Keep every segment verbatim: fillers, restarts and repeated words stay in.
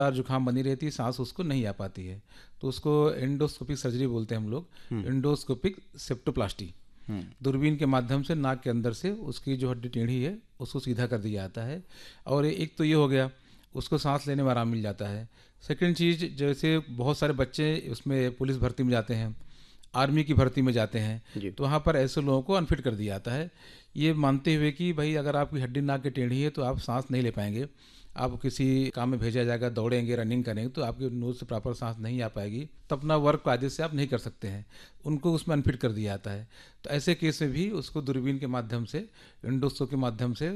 लगातार जुकाम बनी रहती है, सांस उसको नहीं आ पाती है, तो उसको एंडोस्कोपिक सर्जरी बोलते हैं हम लोग, एंडोस्कोपिक सेप्टोप्लास्टी। दूरबीन के माध्यम से नाक के अंदर से उसकी जो हड्डी टेढ़ी है उसको सीधा कर दिया जाता है। और एक तो ये हो गया, उसको सांस लेने में आराम मिल जाता है। सेकंड चीज़, जैसे बहुत सारे बच्चे उसमें पुलिस भर्ती में जाते हैं, आर्मी की भर्ती में जाते हैं, तो वहाँ पर ऐसे लोगों को अनफिट कर दिया जाता है, ये मानते हुए कि भाई अगर आपकी हड्डी नाक की टेढ़ी है तो आप सांस नहीं ले पाएंगे, आप किसी काम में भेजा जाएगा, दौड़ेंगे, रनिंग करेंगे तो आपकी नोज से प्रॉपर सांस नहीं आ पाएगी, तो अपना वर्क कायदे से आप नहीं कर सकते हैं, उनको उसमें अनफिट कर दिया जाता है। तो ऐसे केस में भी उसको दूरबीन के माध्यम से, एंडोस्कोप के माध्यम से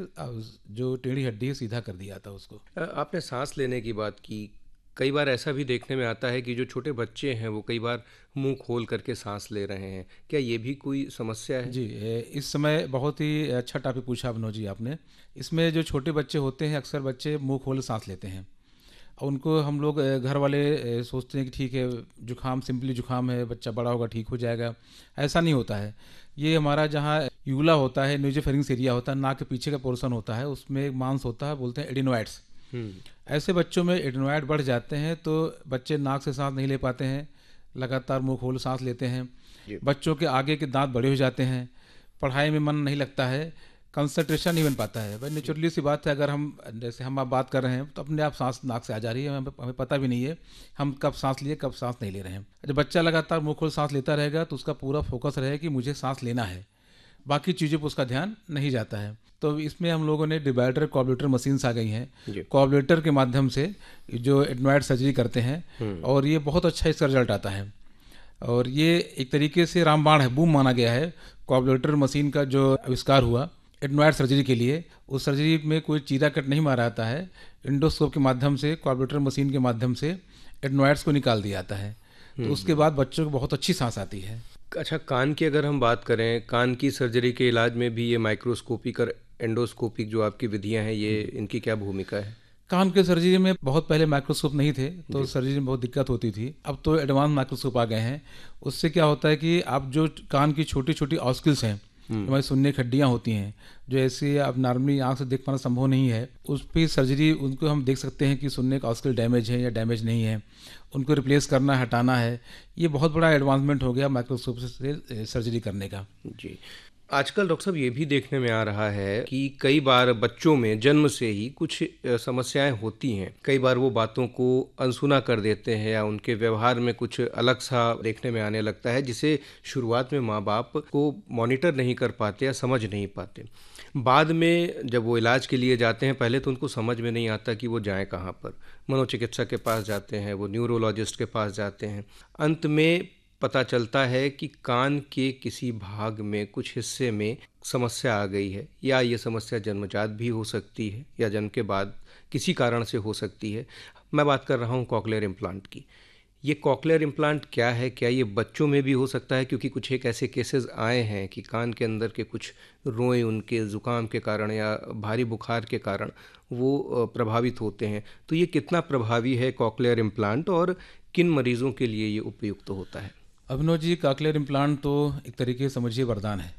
जो टेढ़ी हड्डी है सीधा कर दिया जाता है उसको। आपने सांस लेने की बात की, कई बार ऐसा भी देखने में आता है कि जो छोटे बच्चे हैं वो कई बार मुंह खोल करके सांस ले रहे हैं, क्या ये भी कोई समस्या है? जी, इस समय बहुत ही अच्छा टॉपिक पूछा अभिनव जी आपने। इसमें जो छोटे बच्चे होते हैं, अक्सर बच्चे मुंह खोल सांस लेते हैं, और उनको हम लोग घर वाले सोचते हैं कि ठीक है, जुकाम सिंपली जुकाम है, बच्चा बड़ा होगा ठीक हो जाएगा। ऐसा नहीं होता है। ये हमारा जहाँ यूला होता है, न्यूज़ोफेरिंक्स एरिया होता है, नाक के पीछे का पोर्शन होता है, उसमें एक मांस होता है, बोलते हैं एडिनोइड्स। ऐसे बच्चों में एडिनोइड बढ़ जाते हैं तो बच्चे नाक से सांस नहीं ले पाते हैं, लगातार मुंह खोल सांस लेते हैं। बच्चों के आगे के दांत बड़े हो जाते हैं, पढ़ाई में मन नहीं लगता है, कंसंट्रेशन नहीं बन पाता है। भाई नेचुरली सी बात है, अगर हम जैसे हम आप बात कर रहे हैं तो अपने आप सांस नाक से आ जा रही है, हमें हमें पता भी नहीं है हम कब सांस लिए कब सांस नहीं ले रहे हैं। जब बच्चा लगातार मुंह खोल सांस लेता रहेगा तो उसका पूरा फोकस रहेगा कि मुझे सांस लेना है, बाकी चीज़ों पर उसका ध्यान नहीं जाता है। तो इसमें हम लोगों ने डिवाइडर कॉर्बुलेटर मशीन्स आ गई हैं, कॉर्बुलेटर के माध्यम से जो एडनोइड सर्जरी करते हैं, और ये बहुत अच्छा इसका रिजल्ट आता है। और ये एक तरीके से रामबाण है, बूम माना गया है कॉर्बुलेटर मशीन का जो आविष्कार हुआ एडनोइड सर्जरी के लिए। उस सर्जरी में कोई चीरा कट नहीं मारा जाता है, एंडोस्कोप के माध्यम से, कॉर्बुलेटर मशीन के माध्यम से एडनोइड्स को निकाल दिया जाता है, तो उसके बाद बच्चों को बहुत अच्छी सांस आती है। अच्छा, कान की अगर हम बात करें, कान की सर्जरी के इलाज में भी ये माइक्रोस्कोपिक और एंडोस्कोपिक जो आपकी विधियां हैं, ये इनकी क्या भूमिका है? कान के सर्जरी में बहुत पहले माइक्रोस्कोप नहीं थे तो सर्जरी में बहुत दिक्कत होती थी, अब तो एडवांस माइक्रोस्कोप आ गए हैं। उससे क्या होता है कि आप जो कान की छोटी छोटी ऑस्किल्स हैं, हमारी सुनने की हड्डियाँ होती हैं, जो ऐसे अब नॉर्मली आंख से देख पाना संभव नहीं है, उस पर सर्जरी उनको हम देख सकते हैं कि सुनने का ऑस्किल डैमेज है या डैमेज नहीं है, उनको रिप्लेस करना, हटाना है। ये बहुत बड़ा एडवांसमेंट हो गया माइक्रोस्कोप से सर्जरी करने का। जी, आजकल डॉक्टर साहब ये भी देखने में आ रहा है कि कई बार बच्चों में जन्म से ही कुछ समस्याएं होती हैं, कई बार वो बातों को अनसुना कर देते हैं या उनके व्यवहार में कुछ अलग सा देखने में आने लगता है, जिसे शुरुआत में माँ बाप को मॉनिटर नहीं कर पाते या समझ नहीं पाते। बाद में जब वो इलाज के लिए जाते हैं, पहले तो उनको समझ में नहीं आता कि वो जाएं कहाँ पर, मनोचिकित्सक के पास जाते हैं, वो न्यूरोलॉजिस्ट के पास जाते हैं, अंत में पता चलता है कि कान के किसी भाग में, कुछ हिस्से में समस्या आ गई है, या ये समस्या जन्मजात भी हो सकती है या जन्म के बाद किसी कारण से हो सकती है। मैं बात कर रहा हूँ कॉकलियर इम्प्लांट की। ये कॉकलियर इम्प्लांट क्या है, क्या ये बच्चों में भी हो सकता है? क्योंकि कुछ एक ऐसे केसेस आए हैं कि कान के अंदर के कुछ रोए उनके जुकाम के कारण या भारी बुखार के कारण वो प्रभावित होते हैं। तो ये कितना प्रभावी है कॉकलियर इम्प्लांट, और किन मरीजों के लिए ये उपयुक्त तो होता है? अभिनव जी, कॉकलियर इम्प्लांट तो एक तरीके से समझिए वरदान है।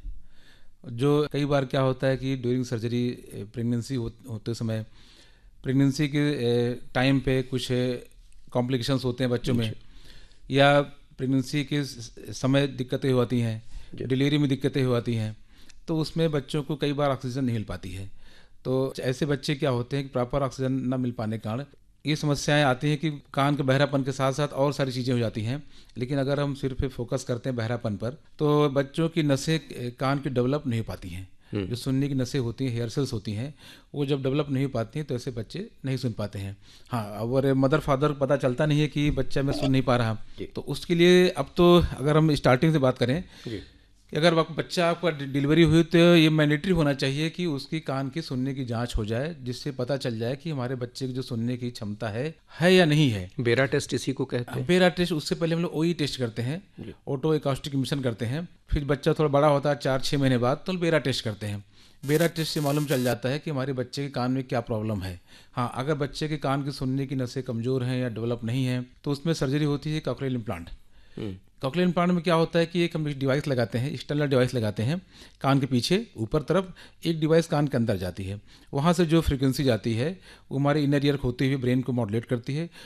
जो कई बार क्या होता है कि ड्यूरिंग सर्जरी, प्रेगनेंसी होते समय, प्रेगनेंसी के टाइम पे कुछ कॉम्प्लिकेशंस होते हैं बच्चों में, या प्रेगनेंसी के समय दिक्कतें होती हैं, डिलीवरी में दिक्कतें होती हैं, तो उसमें बच्चों को कई बार ऑक्सीजन नहीं मिल पाती है। तो ऐसे बच्चे क्या होते हैं कि प्रॉपर ऑक्सीजन न मिल पाने के कारण ये समस्याएं आती हैं कि कान के बहरापन के साथ साथ और सारी चीज़ें हो जाती हैं। लेकिन अगर हम सिर्फ फोकस करते हैं बहरापन पर, तो बच्चों की नसें कान की डेवलप नहीं हो पाती हैं। जो सुनने की नसें होती हैं, हेयर सेल्स होती हैं, वो जब डेवलप नहीं हो पाती हैं तो ऐसे बच्चे नहीं सुन पाते हैं। हाँ, और मदर फादर को पता चलता नहीं है कि बच्चा मैं सुन नहीं पा रहा, तो उसके लिए अब तो अगर हम स्टार्टिंग से बात करें कि अगर बच्चा आपका डिलीवरी हुई तो ये मैंडेटरी होना चाहिए कि उसकी कान की सुनने की जांच हो जाए, जिससे पता चल जाए कि हमारे बच्चे की जो सुनने की क्षमता है है या नहीं है। बेरा टेस्ट इसी को कहते हैं। बेरा टेस्ट, उससे पहले हम लोग ओई टेस्ट करते हैं, ऑटो एकॉस्टिक इमिशन करते हैं। फिर बच्चा थोड़ा बड़ा होता है, चार छः महीने बाद, तो बेरा टेस्ट करते हैं। बेरा टेस्ट से मालूम चल जाता है कि हमारे बच्चे के कान में क्या प्रॉब्लम है। हाँ, अगर बच्चे के कान की सुनने की नसें कमज़ोर हैं या डेवलप नहीं हैं तो उसमें सर्जरी होती है कॉकलियर इम्प्लांट। कॉकलियर इम्प्लांट में क्या होता है कि एक हम डिवाइस लगाते हैं, एक्सटर्नल डिवाइस लगाते हैं कान के पीछे ऊपर तरफ, एक डिवाइस कान के अंदर जाती है। वहाँ से जो फ्रीक्वेंसी जाती है वो हमारे इनर ईयर होते हुए ब्रेन को मॉडुलेट करती है